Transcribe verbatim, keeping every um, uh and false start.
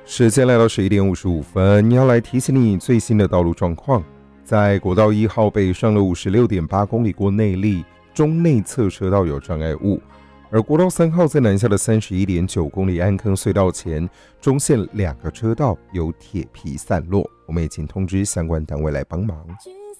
时间来到十一点五十五分，要来提醒你最新的道路状况。在国道一号北上了 五十六点八公里过内坜，中内侧车道有障碍物；而国道三号在南下的 三十一点九公里安坑隧道前，中线两个车道有铁皮散落，我们也请通知相关单位来帮忙。